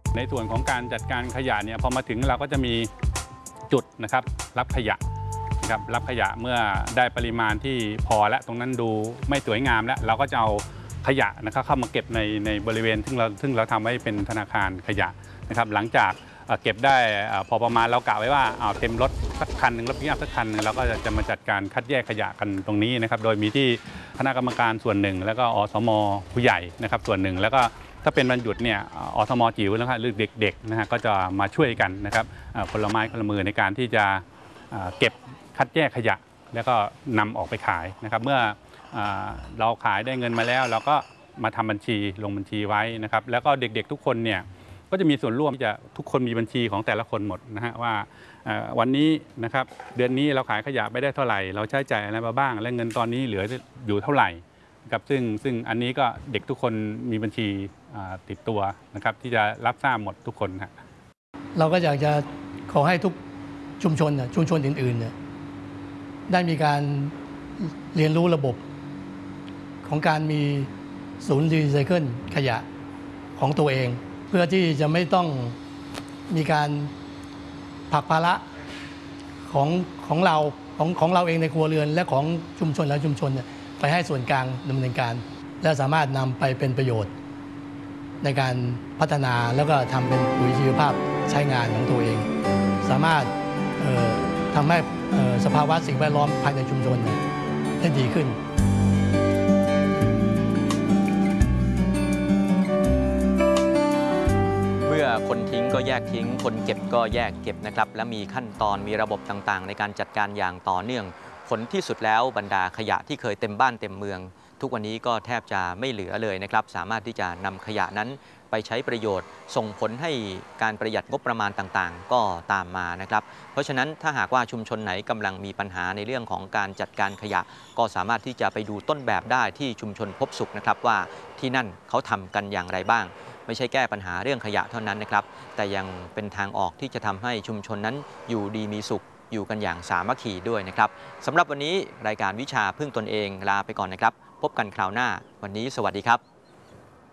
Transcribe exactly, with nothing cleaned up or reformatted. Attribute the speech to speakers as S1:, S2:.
S1: ในส่วนของการจัดการขยะเนี่ยพอมาถึงเราก็จะมีจุดนะครับรับขยะนะครับรับขยะเมื่อได้ปริมาณที่พอและตรงนั้นดูไม่สวยงามแล้วเราก็จะเอาขยะนะครับเข้ามาเก็บในในบริเวณซึ่งเราซึ่งเราทำไว้เป็นธนาคารขยะนะครับหลังจากเก็บได้พอประมาณเรากะไว้ว่าเอาเต็มรถสักคันหนึ่งรถปิกอัพสักคันหนึ่งเราก็จะมาจัดการคัดแยกขยะกันตรงนี้นะครับโดยมีที่คณะกรรมการส่วนหนึ่งแล้วก็อสมผู้ใหญ่นะครับส่วนหนึ่งแล้วก็ถ้าเป็นวันหยุดเนี่ยอสมจิ๋วนะครับหรือเด็กๆนะฮะก็จะมาช่วยกันนะครับคนละไม้คนละมือในการที่จะเก็บคัดแยกขยะแล้วก็นำออกไปขายนะครับเมื่อเราขายได้เงินมาแล้วเราก็มาทำบัญชีลงบัญชีไว้นะครับแล้วก็เด็กๆทุกคนเนี่ยก็จะมีส่วนร่วมที่จะทุกคนมีบัญชีของแต่ละคนหมดนะฮะว่าวันนี้นะครับเดือนนี้เราขายขยะไปได้เท่าไหร่เราใช้จ่ายอะไรมาบ้างและเงินตอนนี้เหลืออยู่เท่าไหร่ครับซึ่งซึ่งอันนี้ก็เด็กทุกคนมีบัญชีติดตัวนะครับที่จะรับทราบหมดทุกคนฮะ
S2: เราก็อยากจะขอให้ทุกชุมชนชุมชนอื่นๆเนี่ยได้มีการเรียนรู้ระบบของการมีศูนย์รีไซเคิลขยะของตัวเองเพื่อที่จะไม่ต้องมีการผลักภาระของของเราของของเราเองในครัวเรือนและของชุมชนและชุมชนไปให้ส่วนกลางดำเนินการและสามารถนำไปเป็นประโยชน์ในการพัฒนาแล้วก็ทำเป็นปุ๋ยชีวภาพใช้งานของตัวเองสามารถทำให้สภาวะสิ่งแวดล้อมภายในชุมชนได้ดีขึ้น
S3: คนทิ้งก็แยกทิ้งคนเก็บก็แยกเก็บนะครับและมีขั้นตอนมีระบบต่างๆในการจัดการอย่างต่อเนื่องผลที่สุดแล้วบรรดาขยะที่เคยเต็มบ้านเต็มเมืองทุกวันนี้ก็แทบจะไม่เหลือเลยนะครับสามารถที่จะนำขยะนั้นไปใช้ประโยชน์ส่งผลให้การประหยัดงบประมาณต่างๆก็ตามมานะครับเพราะฉะนั้นถ้าหากว่าชุมชนไหนกำลังมีปัญหาในเรื่องของการจัดการขยะก็สามารถที่จะไปดูต้นแบบได้ที่ชุมชนพบสุขนะครับว่าที่นั่นเขาทำกันอย่างไรบ้างไม่ใช่แก้ปัญหาเรื่องขยะเท่านั้นนะครับแต่ยังเป็นทางออกที่จะทำให้ชุมชนนั้นอยู่ดีมีสุขอยู่กันอย่างสามัคคีด้วยนะครับสำหรับวันนี้รายการวิชาพึ่งตนเองลาไปก่อนนะครับพบกันคราวหน้าวันนี้สวัสดีครับ